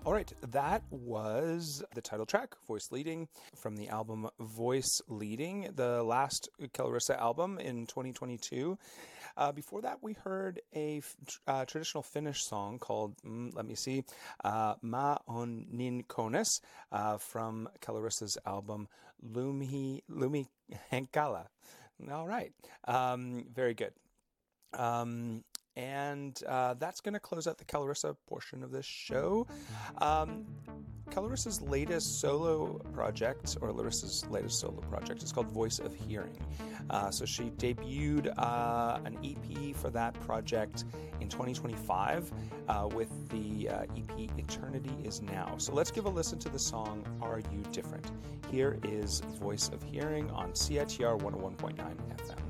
All right, that was the title track, Voice Leading, from the album Voice Leading, the last Kellarissa album in 2022. Before that, we heard a traditional Finnish song called, Ma on niin kaunis, from Kellarissa's album Lumi Hankala. All right, very good. And that's going to close out the Kellarissa portion of this show. Kellarissa's latest solo project, or Larissa's latest solo project, is called Voice of Hearing. So she debuted an EP for that project in 2025 with the EP Eternity Is Now. So let's give a listen to the song Are You Different? Here is Voice of Hearing on CITR 101.9 FM.